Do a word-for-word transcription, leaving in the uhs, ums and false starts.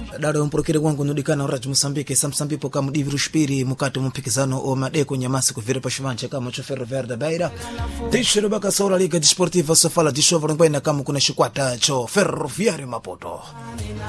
daro mprokire wangu nudikana ora Mozambique samsambipo kama diviru shpiri mukati mumpikizano o madeko nyamasi kuvire pashimanje kama chofero verda baira tishiro baka sora liga desportiva sofala dishovra ngwena kama kuna shikwata cho Ferroviario Maputo